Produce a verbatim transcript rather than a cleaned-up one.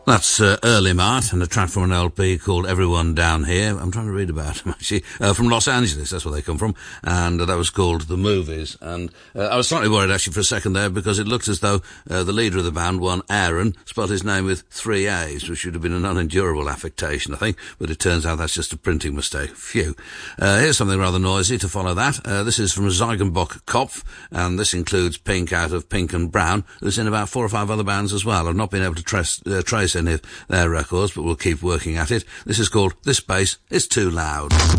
That's uh, Early Mart and a track from an L P called Everyone Down Here. I'm trying to read about them, actually. Uh, from Los Angeles, that's where they come from. And uh, that was called The Movies. And uh, I was slightly worried, actually, for a second there, because it looked as though uh, the leader of the band, one Aaron, spelled his name with three A's, which should have been an unendurable affectation, I think. But it turns out that's just a printing mistake. Phew. Uh, here's something rather noisy to follow that. Uh, this is from Zeugenbock Kopf, and this includes Pink out of Pink and Brown, who's in about four or five other bands as well. I've not been able to trace, uh, trace any of their records, but we'll keep working at it. This is called This Bass Is Too Loud.